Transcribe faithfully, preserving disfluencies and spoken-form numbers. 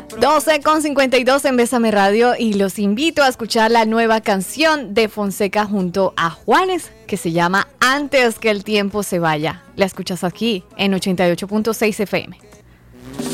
doce con cincuenta y dos en Bésame Radio y los invito a escuchar la nueva canción de Fonseca junto a Juanes que se llama Antes que el tiempo se vaya. La escuchas aquí en ochenta y ocho punto seis F M.